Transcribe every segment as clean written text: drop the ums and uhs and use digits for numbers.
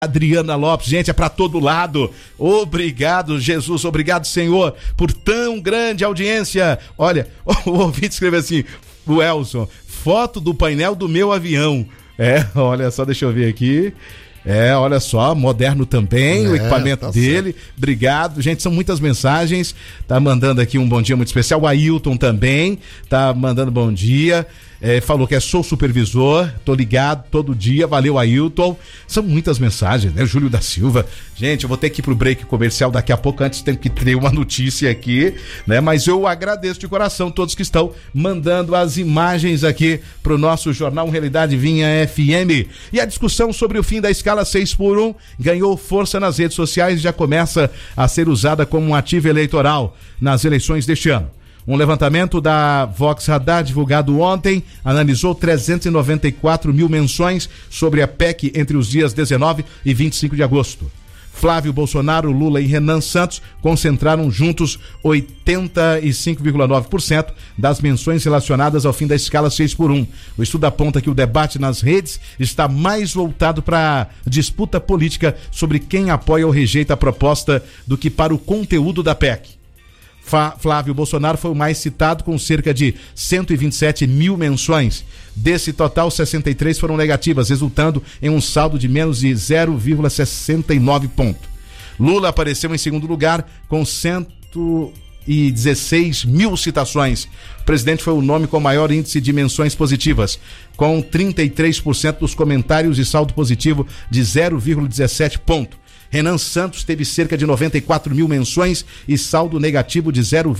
Adriana Lopes, gente, é pra todo lado. Obrigado, Jesus, obrigado, Senhor, por tão grande audiência. Olha, o ouvinte escreveu assim, o Elson, foto do painel do meu avião. Olha só, deixa eu ver aqui. Olha só, moderno também, o equipamento tá dele. Certo. Obrigado, gente, são muitas mensagens. Tá mandando aqui um bom dia muito especial. O Ailton também tá mandando bom dia. Falou que sou supervisor, tô ligado todo dia, valeu Ailton. São muitas mensagens, né? Júlio da Silva. Gente, eu vou ter que ir pro break comercial daqui a pouco, antes tem que ter uma notícia aqui, né? Mas eu agradeço de coração todos que estão mandando as imagens aqui pro nosso Jornal Realidade Vinha FM. E a discussão sobre o fim da escala 6x1 ganhou força nas redes sociais e já começa a ser usada como um ativo eleitoral nas eleições deste ano. Um levantamento da Vox Radar divulgado ontem analisou 394 mil menções sobre a PEC entre os dias 19 e 25 de agosto. Flávio Bolsonaro, Lula e Renan Santos concentraram juntos 85,9% das menções relacionadas ao fim da escala 6x1. O estudo aponta que o debate nas redes está mais voltado para a disputa política sobre quem apoia ou rejeita a proposta do que para o conteúdo da PEC. Flávio Bolsonaro foi o mais citado, com cerca de 127 mil menções. Desse total, 63 foram negativas, resultando em um saldo de menos de 0,69 ponto. Lula apareceu em segundo lugar, com 116 mil citações. O presidente foi o nome com maior índice de menções positivas, com 33% dos comentários e saldo positivo de 0,17 ponto. Renan Santos teve cerca de 94 mil menções e saldo negativo de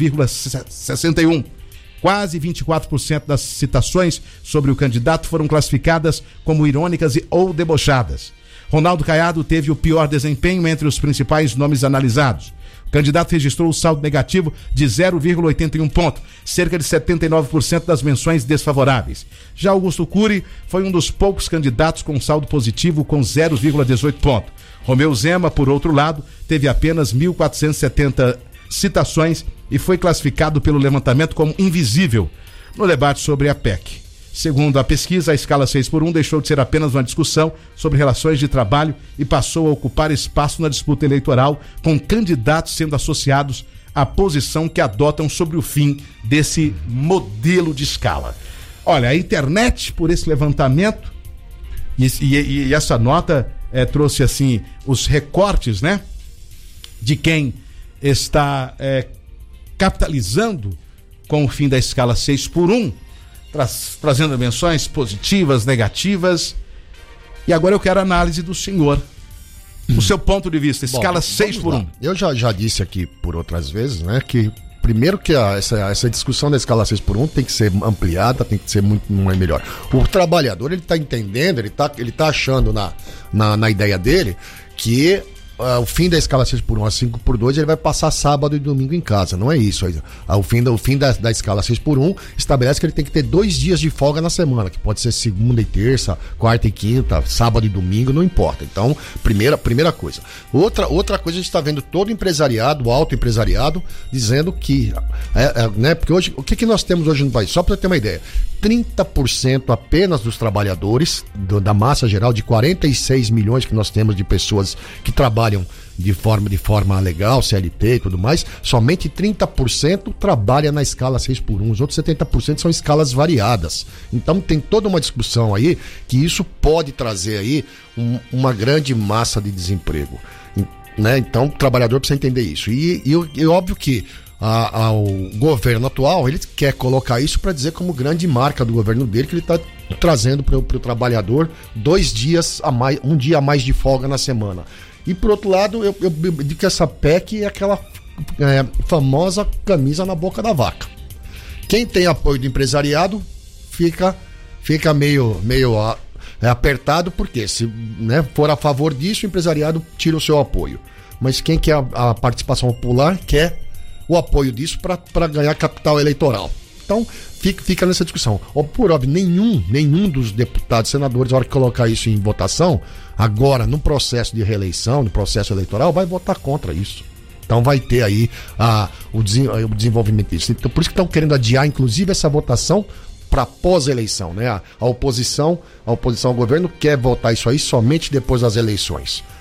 0,61. Quase 24% das citações sobre o candidato foram classificadas como irônicas ou debochadas. Ronaldo Caiado teve o pior desempenho entre os principais nomes analisados. O candidato registrou o saldo negativo de 0,81 ponto, cerca de 79% das menções desfavoráveis. Já Augusto Cury foi um dos poucos candidatos com saldo positivo, com 0,18 ponto. Romeu Zema, por outro lado, teve apenas 1.470 citações e foi classificado pelo levantamento como invisível no debate sobre a PEC. Segundo a pesquisa, a escala 6x1 deixou de ser apenas uma discussão sobre relações de trabalho e passou a ocupar espaço na disputa eleitoral, com candidatos sendo associados à posição que adotam sobre o fim desse modelo de escala. Olha, a internet, por esse levantamento, e essa nota trouxe assim os recortes, né, de quem está capitalizando com o fim da escala 6x1, trazendo menções positivas, negativas. E agora eu quero a análise do senhor, o seu ponto de vista, escala 6x1. Eu já disse aqui por outras vezes, né, que primeiro que essa discussão da escala 6x1 tem que ser ampliada, tem que ser muito melhor. O trabalhador, ele tá entendendo, ele tá achando na ideia dele que o fim da escala 6x1 a 5x2, ele vai passar sábado e domingo em casa. Não é isso. O fim da escala 6x1 estabelece que ele tem que ter 2 dias de folga na semana, que pode ser segunda e terça, quarta e quinta, sábado e domingo, não importa. Então, primeira coisa. Outra coisa, a gente está vendo todo o empresariado, o alto empresariado, dizendo que, né, porque hoje, o que nós temos hoje no país? Só para ter uma ideia, 30% apenas dos trabalhadores, da massa geral de 46 milhões que nós temos de pessoas que trabalham de forma legal, CLT e tudo mais, somente 30% trabalha na escala 6x1, os outros 70% são escalas variadas. Então tem toda uma discussão aí que isso pode trazer aí uma grande massa de desemprego, né? Então o trabalhador precisa entender isso. E óbvio que o governo atual, ele quer colocar isso para dizer como grande marca do governo dele, que ele está trazendo para o trabalhador 2 dias a mais, 1 dia a mais de folga na semana. E por outro lado, eu digo que essa PEC é aquela famosa camisa na boca da vaca. Quem tem apoio do empresariado fica meio apertado, porque se, né, for a favor disso, o empresariado tira o seu apoio. Mas quem quer a participação popular quer o apoio disso para ganhar capital eleitoral. Então, fica nessa discussão. Por óbvio, nenhum dos deputados, senadores, na hora que colocar isso em votação, agora, no processo de reeleição, no processo eleitoral, vai votar contra isso. Então vai ter aí o desenvolvimento disso. Então, por isso que estão querendo adiar, inclusive, essa votação para pós-eleição, né? A oposição ao governo quer votar isso aí somente depois das eleições.